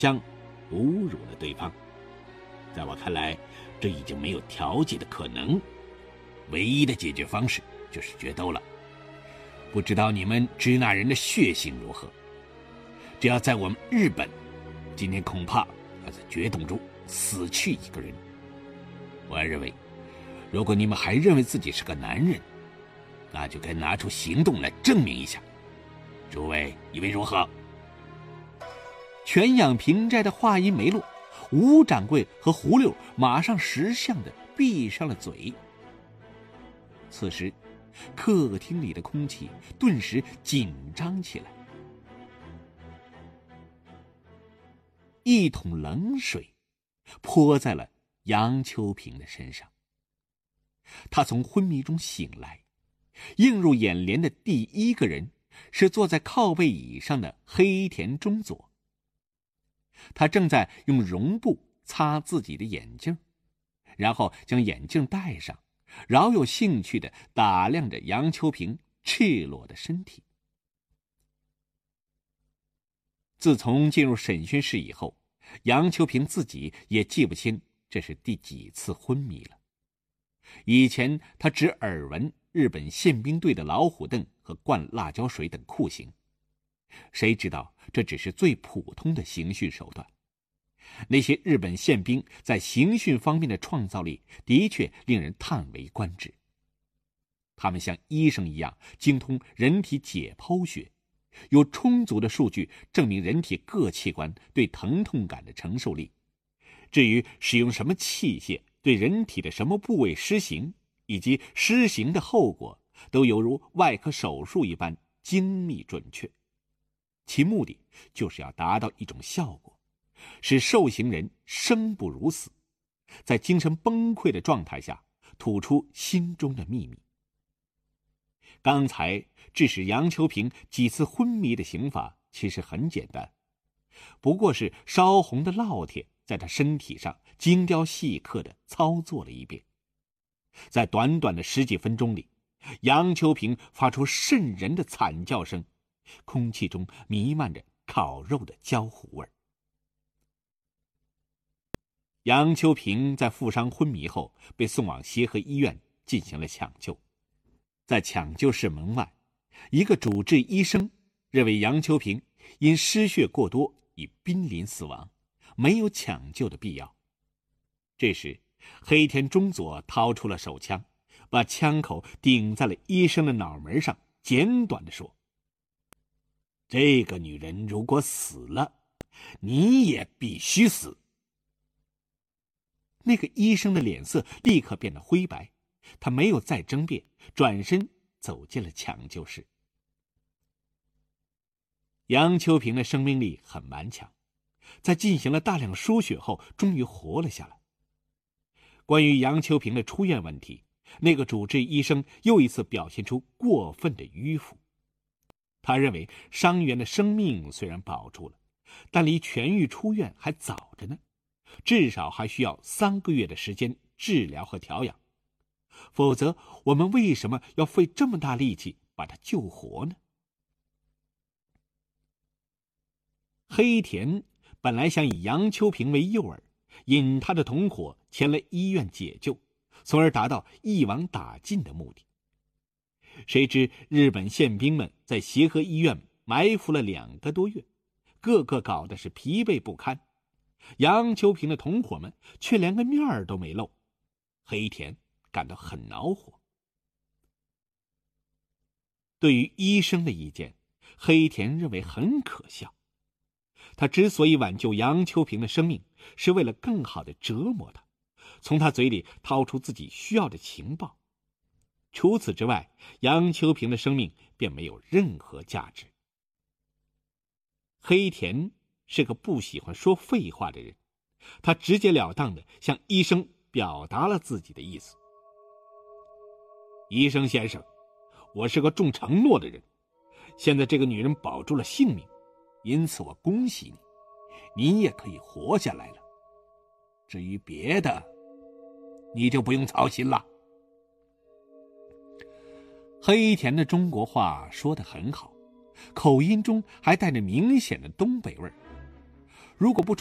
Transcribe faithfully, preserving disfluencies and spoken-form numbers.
相侮辱了对方。在我看来，这已经没有调解的可能，唯一的解决方式就是决斗了。不知道你们支那人的血性如何？只要在我们日本，今天恐怕要在决斗中死去一个人。我认为，如果你们还认为自己是个男人，那就该拿出行动来证明一下。诸位以为如何？ 全养平斋的话音没落，吴掌柜和胡六马上识相的闭上了嘴。此时客厅里的空气顿时紧张起来。一桶冷水泼在了杨秋平的身上。他从昏迷中醒来，映入眼帘的第一个人是坐在靠背椅上的黑田中佐。他正在用绒布擦自己的眼镜，然后将眼镜戴上，饶有兴趣地打量着杨秋平赤裸的身体。自从进入审讯室以后，杨秋平自己也记不清这是第几次昏迷了。以前他只耳闻日本宪兵队的老虎凳和灌辣椒水等酷刑，谁知道这只是最普通的刑讯手段。那些日本宪兵在刑讯方面的创造力的确令人叹为观止。他们像医生一样精通人体解剖学，有充足的数据证明人体各器官对疼痛感的承受力。至于使用什么器械对人体的什么部位施行，以及施行的后果，都犹如外科手术一般精密准确。其目的就是要达到一种效果，使受刑人生不如死，在精神崩溃的状态下吐出心中的秘密。刚才致使杨秋平几次昏迷的刑罚其实很简单，不过是烧红的烙铁在他身体上精雕细刻地操作了一遍。在短短的十几分钟里，杨秋平发出瘆人的惨叫声，空气中弥漫着烤肉的焦糊味。杨秋平在负伤昏迷后被送往协和医院进行了抢救。在抢救室门外，一个主治医生认为杨秋平因失血过多已濒临死亡，没有抢救的必要。这时黑田中佐掏出了手枪，把枪口顶在了医生的脑门上，简短地说：这个女人如果死了，你也必须死。那个医生的脸色立刻变得灰白，他没有再争辩，转身走进了抢救室。杨秋平的生命力很顽强，在进行了大量输血后终于活了下来。关于杨秋平的出院问题，那个主治医生又一次表现出过分的迂腐。他认为伤员的生命虽然保住了，但离痊愈出院还早着呢，至少还需要三个月的时间治疗和调养。否则我们为什么要费这么大力气把他救活呢？黑田本来想以杨秋平为诱饵，引他的同伙前来医院解救，从而达到一网打尽的目的。谁知日本宪兵们在协和医院埋伏了两个多月，个个搞得是疲惫不堪，杨秋平的同伙们却连个面儿都没露。黑田感到很恼火。对于医生的意见，黑田认为很可笑。他之所以挽救杨秋平的生命，是为了更好地折磨他，从他嘴里掏出自己需要的情报。除此之外，杨秋平的生命便没有任何价值。黑田是个不喜欢说废话的人，他直截了当地向医生表达了自己的意思。医生先生，我是个重承诺的人，现在这个女人保住了性命，因此我恭喜你，你也可以活下来了。至于别的，你就不用操心了。黑田的中国话说得很好，口音中还带着明显的东北味儿。 如果不